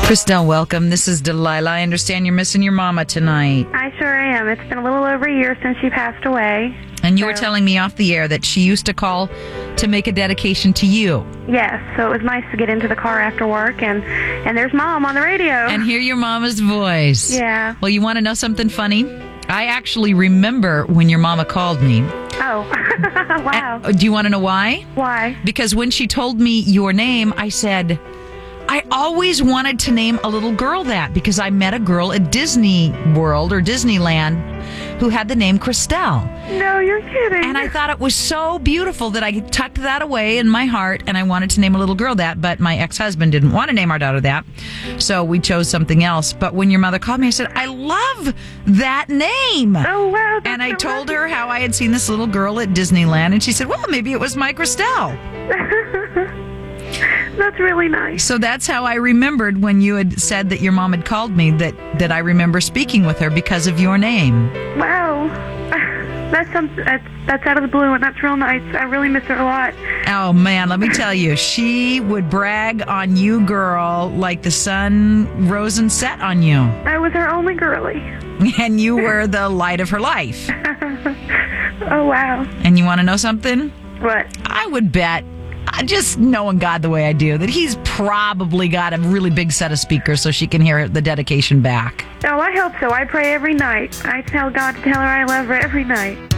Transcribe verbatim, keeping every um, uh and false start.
Christelle, welcome. This is Delilah. I understand you're missing your mama tonight. I sure am. It's been a little over a year since she passed away. And you so. were telling me off the air that she used to call to make a dedication to you. Yes, so it was nice to get into the car after work, and, and there's Mom on the radio. And hear your mama's voice. Yeah. Well, you want to know something funny? I actually remember when your mama called me. Oh, wow. And, do you want to know why? Why? Because when she told me your name, I said, I always wanted to name a little girl that because I met a girl at Disney World or Disneyland who had the name Christelle. No, you're kidding. And I thought it was so beautiful that I tucked that away in my heart, and I wanted to name a little girl that, but my ex-husband didn't want to name our daughter that, so we chose something else. But when your mother called me, I said, I love that name. Oh, wow. And I told her how I had seen this little girl at Disneyland, and she said, well, maybe it was my Christelle. That's really nice. So that's how I remembered when you had said that your mom had called me, that, that I remember speaking with her because of your name. Wow. That's, some, that's, that's out of the blue, and that's real nice. I really miss her a lot. Oh, man, let me tell you, she would brag on you, girl, like the sun rose and set on you. I was her only girlie. And you were the light of her life. Oh, wow. And you want to know something? What? I would bet, just knowing God the way I do, that he's probably got a really big set of speakers so she can hear the dedication back. Oh, I hope so. I pray every night. I tell God to tell her I love her every night.